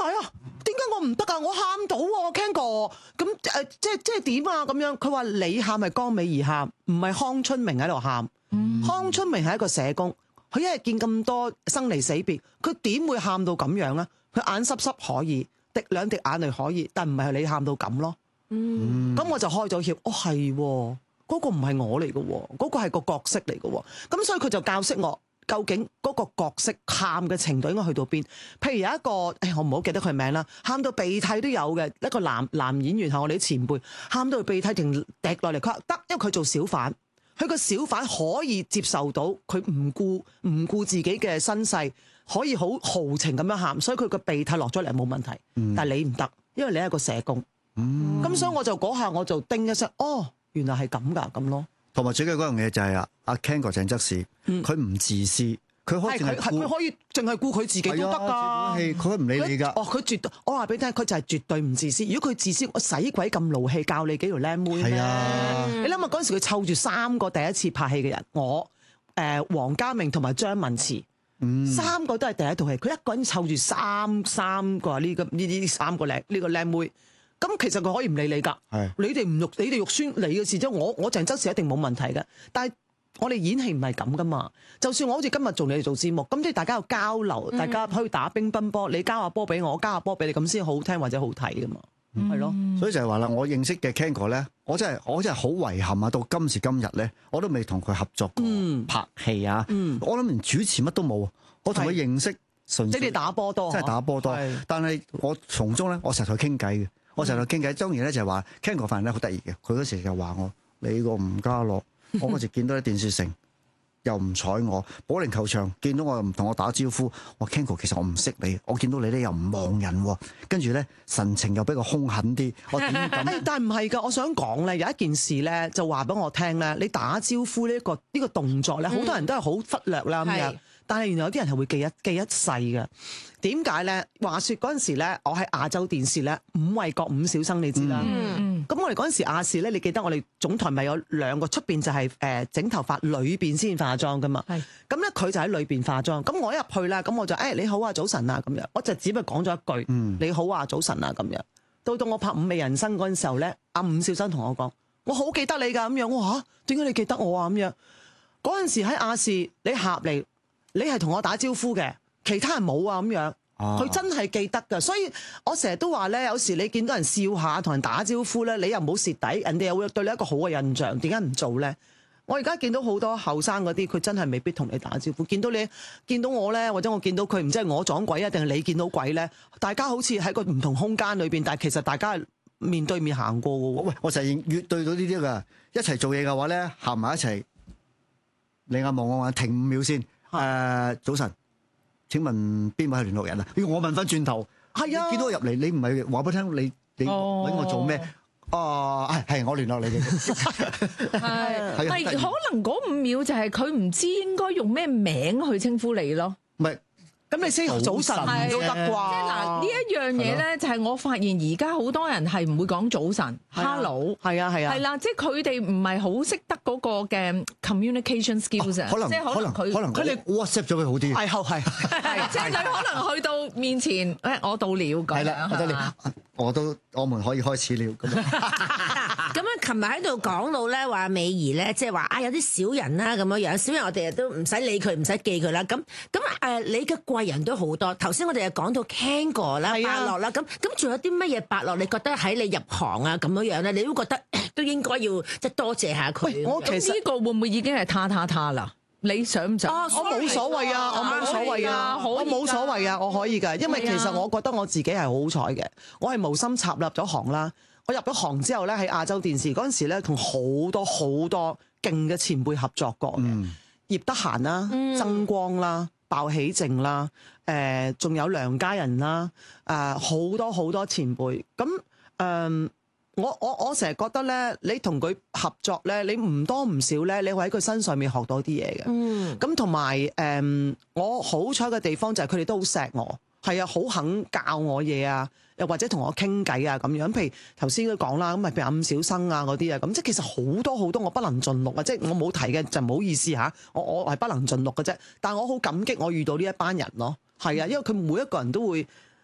啊？點解我唔得啊？我喊到喎，Ken 哥，咁即係點啊？咁樣佢話你喊係江美儀喊，唔係康春明喺度喊。康春明係一個社工，佢一日見咁多生離死別，佢點會喊到咁樣啊？佢眼濕濕可以，滴兩滴眼淚可以，但唔係你喊到咁咯。咁我就開咗竅，係喎，嗰個唔係我嚟嘅喎，嗰個係個角色嚟嘅喎。咁所以佢就教識我。究竟嗰個角色喊嘅程度應該去到邊？譬如有一個，我唔好記得佢名啦，喊到鼻涕都有嘅一個男演員係我哋啲前輩，喊到鼻涕停滴落嚟，佢話得，因為佢做小販，佢個小販可以接受到佢唔顧自己嘅身世，可以好豪情咁樣喊，所以佢個鼻涕落咗嚟冇問題。但係你唔得，因為你係一個社工。咁所以我就嗰下我就叮一聲，哦，原來係咁㗎，咁咯。 同埋最緊要嗰樣嘢就係阿 Ken 哥鄭則仕，佢唔自私，佢可以佢可以淨係顧佢自己都得㗎。 佢唔理你㗎。 佢絕對，我話俾你聽，佢就係絕對唔自私。如果佢自私，我使鬼咁勞氣教你幾條靚妹咩？ 係啊， 你諗下嗰陣時佢湊住3個第一次拍戲嘅人，我黃家明同埋張文慈，3個都係第一套戲，佢一個人湊住三個呢3個呢個靚妹。咁其實佢可以唔理你㗎，你哋肉酸你嘅事啫。我鄭則仕一定冇問題嘅，但係我哋演戲唔係咁噶嘛。就算我好似今日做你哋做節目，咁即係大家有交流，大家可以打乒乓波，你交下波俾我，我交下波俾你，咁先好聽或者好睇噶嘛，係咯。 所以就係話啦，我認識嘅 Ken 哥咧，我真係好遺憾啊！到今時今日咧，我都未同佢合作過拍戲啊。我諗連主持乜都冇，我同佢認識純粹你哋打波多， 真係打波多。但係我從中咧，我成日同佢傾偈嘅。我成日傾偈，當然咧就係話 Ken 哥份人咧好得意嘅，佢嗰時就話我你個吳家樂，我嗰時見到喺電視城又唔睬我，保齡球場見到我又唔同我打招呼，我 Ken 哥其實我唔識你，我見到你咧又唔望人，跟住咧神情又比較兇狠啲，我點咁？ 但係唔係㗎，我想講咧有一件事咧就話俾我聽咧，你打招呼呢個動作咧，好多人都係好忽略啦咁樣。但係原來有啲人係會記一世嘅。點解咧？話說嗰陣時咧，我喺亞洲電視咧5位國5小生，你知啦。咁我哋嗰陣時亞視咧，你記得我哋總台咪有2個出邊就係整頭髮，裏邊先化妝噶嘛。咁咧佢就喺裏邊化妝。咁我一入去啦，咁我就你好啊，早晨啊咁樣。我就只不過講咗一句你好啊，早晨啊咁樣。到我拍《5味人生》嗰陣時候咧，阿伍少生同我講：我好記得你㗎咁樣。我話點解你記得我啊咁樣？嗰陣時喺亞視你合嚟。你係同我打招呼嘅，其他人冇啊咁樣，佢真係記得㗎。所以我成日都話咧，有時你見到人笑下，同人打招呼咧，你又唔好蝕底，人哋又會對你一個好嘅印象。點解唔做咧？我而家見到好多後生嗰啲，佢真係未必同你打招呼。見到我咧，或者我見到佢，唔知係我撞鬼啊，定係你見到鬼咧？大家好似喺個唔同空間裏邊，但係其實大家係面對面行過嘅喎。 喂，我成日越對到呢啲㗎，一齊做嘢嘅話咧，行埋一齊，你眼望我眼，停5秒先。早晨，請問邊位係聯絡人啊？我問翻轉頭，係啊，見到我入嚟，你唔係話俾我聽，你揾我做咩？係我聯絡你嘅。 係，但係可能嗰5秒就係佢唔知應該用咩名去稱呼你咯。 唔係。 咁你先早晨都得啩？ 即係嗱，呢一樣嘢咧，就係我發現而家好多人係唔會講早晨 ，hello，係啦，即係佢哋唔係好識得嗰個嘅 communication skills 啊， 即係可能佢哋 WhatsApp 咗佢好啲， 係， 即係佢可能去到面前，我到了咁， 係啦，我們可以開始了咁。 咁啊，琴日喺度講到咧，話美儀咧，即係話有啲小人啦咁樣，小人我哋都唔使理佢，唔使記佢啦。咁你嘅貴人都好多。頭先我哋又講到 Ken 哥啦、伯樂啦，咁仲有啲乜嘢伯樂？你覺得喺你入行啊咁樣咧，你都覺得都應該要即係多謝下佢。 我其實呢個會唔會已經係他啦？你想唔想？ 我冇所謂啊，我冇所謂啊，我冇所謂啊，我可以㗎。因為其實我覺得我自己係好好彩嘅，我係無心插入咗行啦。我入咗行之後咧，喺亞洲電視嗰陣時咧，同好多勁嘅前輩合作過嘅，葉德嫻啦、曾光啦、鮑起靜啦，仲有梁家仁啦，好多前輩。咁我成日覺得咧，你同佢合作咧，你唔多唔少咧，你會喺佢身上面學到啲嘢嘅。咁同埋我好彩嘅地方就係佢哋都好錫我，係啊，好肯教我嘢啊。又或者同我傾偈啊咁樣，譬如頭先都講啦，咁咪譬如伍小生啊嗰啲啊，咁即係其實好多我不能盡錄啊，即係我冇提嘅就唔好意思嚇，我係不能盡錄嘅啫。但係我好感激我遇到呢一班人咯，係啊，因為佢每一個人都會